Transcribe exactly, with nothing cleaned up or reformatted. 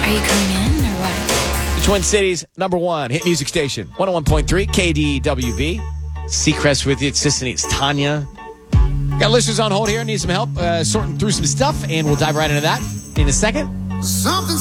Are you coming in or what? The Twin Cities number one hit music station, one oh one point three K D W B. Seacrest with you. It's Sissany. It's Tanya. Got listeners on hold here. Need some help uh, sorting through some stuff, and we'll dive right into that in a second. Something